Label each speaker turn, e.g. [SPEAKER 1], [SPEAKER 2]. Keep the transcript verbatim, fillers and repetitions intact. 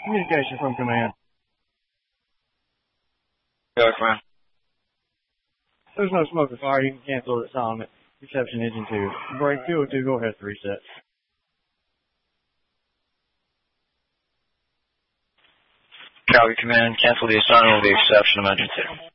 [SPEAKER 1] Communication from command.
[SPEAKER 2] Go, command.
[SPEAKER 1] There's no smoke or fire. You can cancel it. It's on it. Reception engine two. Break two oh two. Go ahead to reset.
[SPEAKER 2] Calgary command. Cancel the assignment with the exception of engine two.